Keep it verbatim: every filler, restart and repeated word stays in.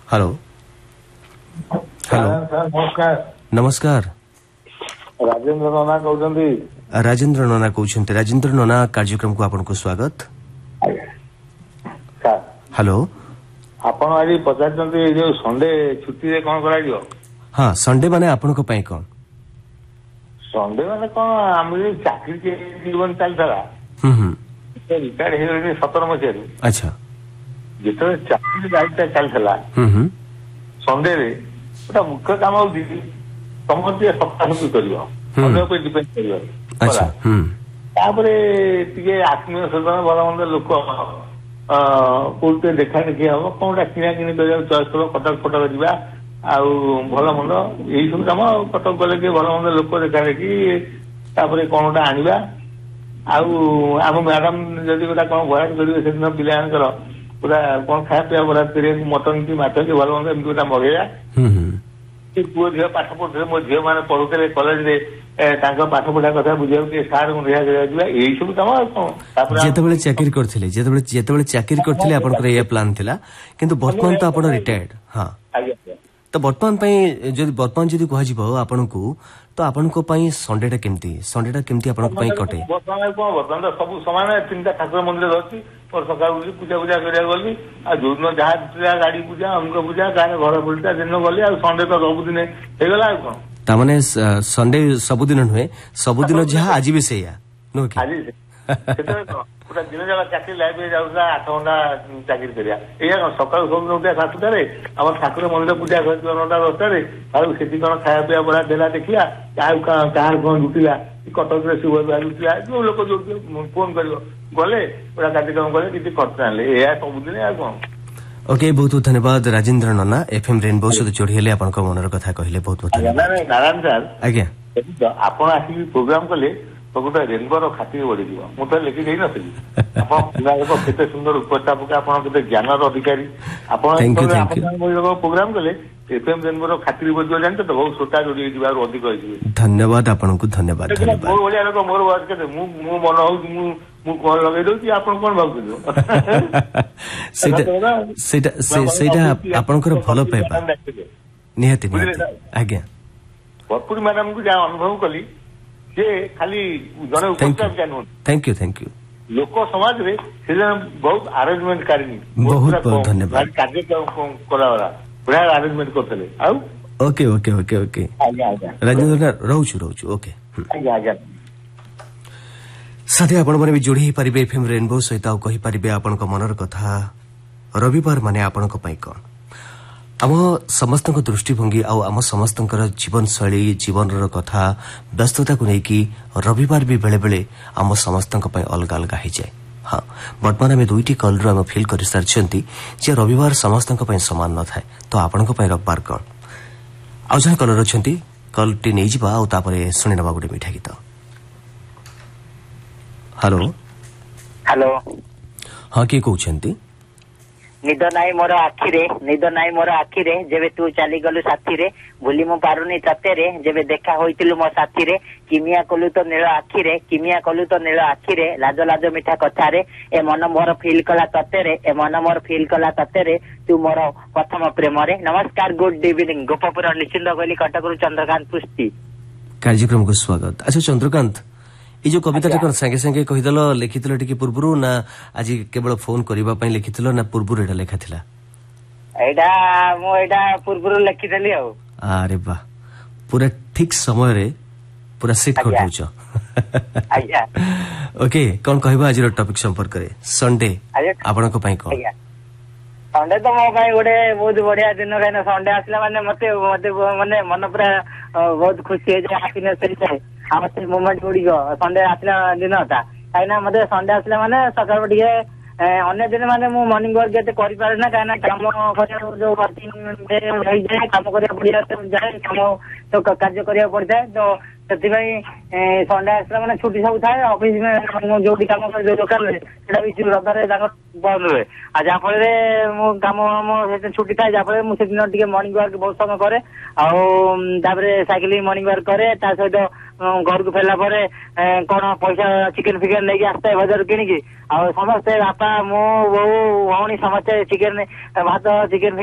hello hello नमस्कार नमस्कार राजेंद्र नना कहते राजेंद्र नना कहते राजेंद्र नना कार्यक्रम को आपन को स्वागत हेलो आपण आज पचार जो संडे छुट्टी रे कौन करा हाँ संडे माने आपन को पाई कौन संडे माने कौन आम चाकरी के जीवन चलता रिटायर्ड सतर मसीह अच्छा जिते चाकरी लाइफ चलता संडे रे गोटा मुख्य काम हूँ तुम सफासफी कर डिपेंड कर आत्मीय सदन भल मंद लोक कोटे देखा देखी हम कौन किଣା किणी चॉइस कर कटक फटक जा भल मंद यही सब कम कटक गले कि भल मंद लोक देखा देखी कौन गोटा आनवा आम मैडम जदि गोटा कौन बराद करेंगे से दिन पिला पूरा कौन खाया पीवा बराद कर मटन की माछ की भल मंद एमती गोटा मगेगा पुओ झील पाठ पढ़ुते मो झील मैंने पढ़ुते कलेज पाठ पढ़ा कथा बुझे सार यही सब कम जेतेबेले चाकरी करथिले जेतेबेले जेतेबेले चाकरी करथिले आपनकर ये प्लान थिला किंतु वर्तमान तो आपण रिटायर्ड हां तो वर्तमान पई जदि वर्तमान जदि कह जिवो आपनकू तो आपनको पई संडेटा केमती संडेटा केमती आपनको पई कटे वर्तमान को वर्तमान तो सब समान तीनटा ठाकुर मंदिर रहछि और सकाळ पूजा पूजा करिया गली आ जोन जहा गाड़ी पूजा हमको पूजा गाने घर बुलता दिन गली आ संडे तो सब दिन हे गला आ कोन ता माने संडे सब दिन नुहे सब दिन जहा आज भी सेया नो कि आज से पूरा दिन जला चाकरी लाइब्रेरी जाउला आठ घंटा चाकरी करिया एया सकाळ सब उठे सातटारे हमर ठाकुर मंदिर पूजा कर नौटा दसटारे आ सेठी कोन खाया पिया बड़ा देला देखिया कहार कौन लुटिला कटक रे सुबह लुटिला जो लोक जो फोन करियो गले पूरा कार्यक्रम गले किसी करता एया सब दिन आ कौन ओके बहुत बहुत धन्यवाद राजेंद्र नना एफएम रेनबो सहित जोड़ी आपन मनर कथा कहले बहुत बहुत धन्यवाद नारायण सर आज्ञा आपण आसी प्रोग्राम कले तो गोटे रेनबोर खातिर बढ़ी मुझे लिखी देई नथि आपते सुंदर उपस्थापक आपते ज्ञानर अधिकारी प्रोग्राम कले एफएम रेनबोर खातिर बढ़ जानते तो बहुत श्रोता जोड़ी अधिक धन्यवाद आपको धन्यवाद मोर भाया लोक मोर वर्ष के मु मन हूँ कौन लगे दूसरी आप कौन भावुँ भल पाइबा निहाती आज्ञा भरपूर मैडम को जहाँ अनुभव कली से खाली जड़े उपस्थित नुह थैंक यू थैंक यू लोक समाज रे से बहुत अरेंजमेंट कारिनी बहुत बहुत धन्यवाद कार्यक्रम कला बढ़िया अरेंजमेंट करते आउ okay okay okay okay Rajendra रोचु रोचु okay साथी आपण माने भी जोड़ी पारिबे एफएम रेनबो सहित आ कहि पारिबे आपण को मनर कथा रविवार माने आपण को पई कोन आम समस्त दृष्टिभंगी आम समस्त जीवन शैली जीवन कथा व्यस्तता को लेकिन रविवार भी बेले बेले आम समस्त अलग अलग हो जाए हाँ वर्तमान आम दुईटी कल रु फिल कर सारी जे रविवार समस्त सामान न थाए तो आपण रविवार कौन आउ जहाँ कलर अच्छा कल टी नहीं जावा आउे शुणी ना गोटे मीठा गीत हेलो हेलो हाँ किए कहते निद नाई मोर आखिरे निद नाई मोर आखिरे जेबे तू चली गलु साथी रे भूली मु पारुनी तते रे जेबे देखा होइतिलु मो साथी रे किमिया कलु तो नील आखिरे किमिया कलु तो नील आखिरे लाज लाज मिठा कथा रे ए मन मोर फील कला तते रे ए मन मोर फील कला तते रे तू मोर प्रथम प्रेम रे नमस्कार गुड इवनिंग गोपपुर निश्चिंत गली कटक चंद्रकांत पुष्टि कार्यक्रम को स्वागत अच्छा चंद्रकांत ये जो कविता कौन संगे संगे कहीदेल लिखिल टी पूर्व ना आज केवल फोन करने लिखिल ना पूर्व एटा लेखा थिला एटा मो एटा पूर्व लिखिदेली आ अरे वाह पूरा ठीक समय रे पूरा सेट कर दोछ आज्ञा ओके कौन कहबा आज टॉपिक संपर्क रे संडे आपण को पई कोन संडे तो मो भाई गोटे बहुत बढ़िया दिन कहीं संडे आसला माने मते मते माने मन पूरा बहुत खुशी है हैप्पीनेस है हम से मोमेंट गुड़िक संडे आसला दिन था कहीं मत संडे आसला माने सकाल टे अन्य दिन माने मु मॉर्निंग वर्क एते करि पारे ना कहीं काम जो वर्किंग डे जाए काम करिया पड़िया जाए काम तो कार्य करिया पड़ता है तो से संडे आसला माने छुट्टी सब थाए ऑफिस में जो काम कर जो दुकान में भी रविवार बंद हुए आ जहाँफल कम छुट्टी थाए जहाँफल मुझे दिन टे मॉर्निंग वर्क बहुत समय करे आउे साइकिलिंग मॉर्निंग वर्क करे सहित घर को फेरला कौन पैसा चिकेन फिकेन लेके आसता है बजार किणिकी आ समस्ते बापा मो बो भौणी समस्ते चिकेन भात चिकेन